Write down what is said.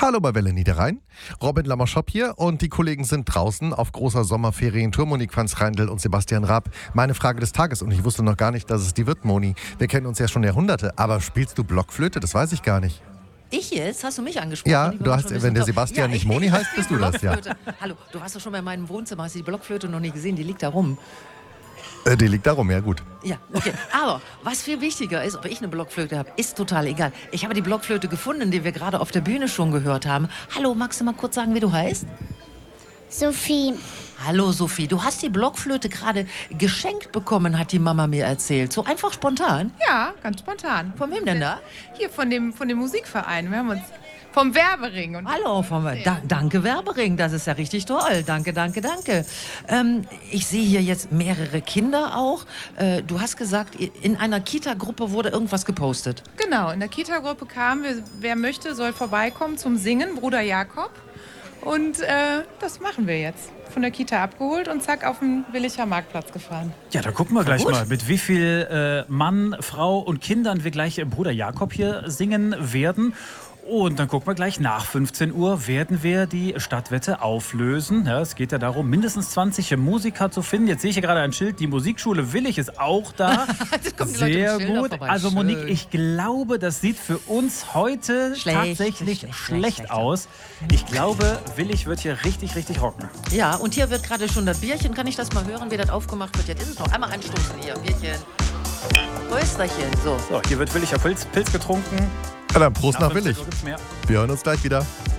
Hallo bei Welle Niederrhein. Robin Lamarschop hier und die Kollegen sind draußen auf großer Sommerferientour. Monique Franz Reindl und Sebastian Raab. Meine Frage des Tages, und ich wusste noch gar nicht, dass es die wird, Moni. Wir kennen uns ja schon Jahrhunderte, aber spielst du Blockflöte? Das weiß ich gar nicht. Ich jetzt? Hast du mich angesprochen? Ja, du hast, wenn der Sebastian nicht Moni heißt, bist du das, ja. Hallo, du warst doch schon mal in meinem Wohnzimmer, hast du die Blockflöte noch nie gesehen, die liegt da rum. Die liegt darum, ja gut. Ja, okay. Aber was viel wichtiger ist, ob ich eine Blockflöte habe, ist total egal. Ich habe die Blockflöte gefunden, die wir gerade auf der Bühne schon gehört haben. Hallo, magst du mal kurz sagen, wie du heißt? Sophie. Hallo Sophie, du hast die Blockflöte gerade geschenkt bekommen, hat die Mama mir erzählt. So einfach spontan? Ja, ganz spontan. Von wem denn da? Hier von dem Musikverein. Wir haben uns vom Werbering. Und Hallo, danke Werbering, das ist ja richtig toll. Danke. Ich sehe hier jetzt mehrere Kinder auch. Du hast gesagt, in einer Kita-Gruppe wurde irgendwas gepostet. Genau, in der Kita-Gruppe kam, wer möchte, soll vorbeikommen zum Singen, Bruder Jakob. Und das machen wir jetzt. Von der Kita abgeholt und zack auf den Willicher Marktplatz gefahren. Ja, da gucken wir gleich mal, mit wie viel Mann, Frau und Kindern wir gleich Bruder Jakob hier singen werden. Und dann gucken wir gleich, nach 15 Uhr werden wir die Stadtwette auflösen. Ja, es geht ja darum, mindestens 20 Musiker zu finden. Jetzt sehe ich hier gerade ein Schild, die Musikschule Willich ist auch da. Sehr gut. Also Monique, ich glaube, das sieht für uns heute tatsächlich schlecht aus. Ich glaube, Willich wird hier richtig rocken. Ja, und hier wird gerade schon das Bierchen, kann ich das mal hören, wie das aufgemacht wird? Jetzt ist es noch einmal anstoßen hier, Bierchen. Prösterchen, so. So, hier wird Willicher Pilz getrunken. Ja, dann Prost nach Willig. Uhr gibt's mehr. Wir hören uns gleich wieder.